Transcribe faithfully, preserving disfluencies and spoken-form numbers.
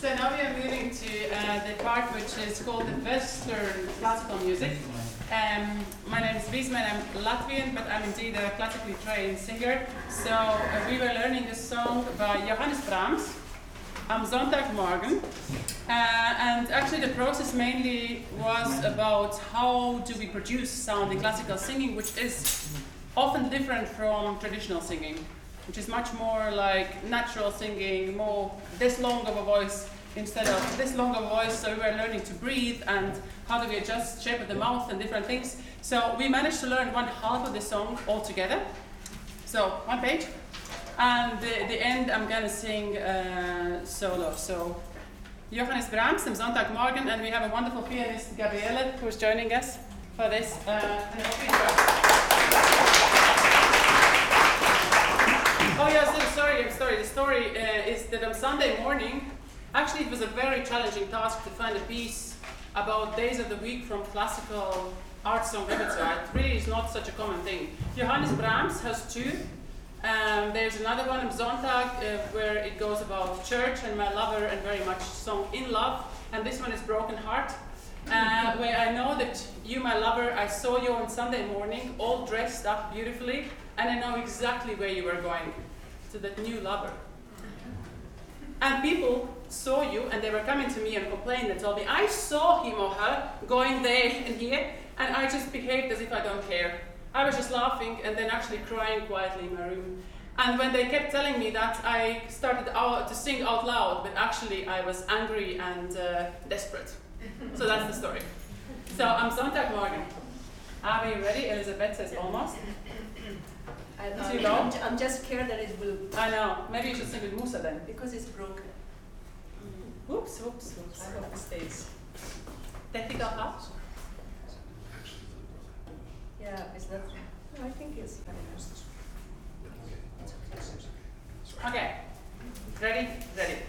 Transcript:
So now we are moving to uh, the part which is called the Western classical music. Um, my name is Wiesma, I'm Latvian, but I'm indeed a classically trained singer. So uh, we were learning a song by Johannes Brahms, Am Sonntagmorgen. Uh, and actually the process mainly was about how do we produce sound in classical singing, which is often different from traditional singing, which is much more like natural singing, more this long of a voice instead of this long of a voice. So we were learning to breathe and how do we adjust shape of the mouth and different things. So we managed to learn one half of the song all together. So one page. And the, the end I'm gonna sing uh, solo. So Johannes Brahms, Am Sonntagmorgen, and we have a wonderful pianist, Gabriele, who's joining us for this. Uh, and oh yeah, so sorry, I'm sorry. The story uh, is that on Sunday morning, actually it was a very challenging task to find a piece about days of the week from classical art song repertoire. It really is not such a common thing. Johannes Brahms has two. Um, there's another one, Am Sonntag, uh, where it goes about church and my lover and very much song in love. And this one is Broken Heart, uh, where I know that you, my lover, I saw you on Sunday morning, all dressed up beautifully, and I know exactly where you were going, to that new lover. And people saw you, and they were coming to me and complained and told me, I saw him or her going there and here, and I just behaved as if I don't care. I was just laughing and then actually crying quietly in my room. And when they kept telling me that, I started out to sing out loud, but actually I was angry and uh, desperate. So that's the story. So, Am Sonntagmorgen. Are we ready? Elizabeth says almost. I, Too low? I'm, I'm just scared that it will... I know. Maybe you should sing with Musa then. Because it's broken. Mm. Oops, oops, oops. I hope it stays. Technical help? Yeah, it's not... No, I think it's... Okay. Ready? Ready.